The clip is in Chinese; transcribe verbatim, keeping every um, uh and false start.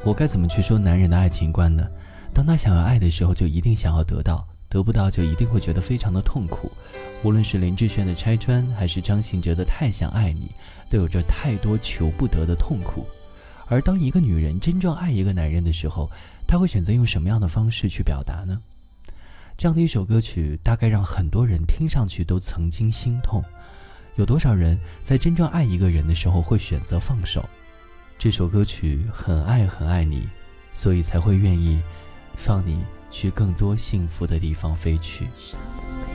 我该怎么去说男人的爱情观呢？当他想要爱的时候，就一定想要得到，得不到就一定会觉得非常的痛苦。无论是林志炫的拆穿，还是张信哲的太想爱你，都有着太多求不得的痛苦。而当一个女人真正爱一个男人的时候，她会选择用什么样的方式去表达呢？这样的一首歌曲大概让很多人听上去都曾经心痛。有多少人在真正爱一个人的时候会选择放手？这首歌曲很爱很爱你，所以才会愿意放你去更多幸福的地方飞去。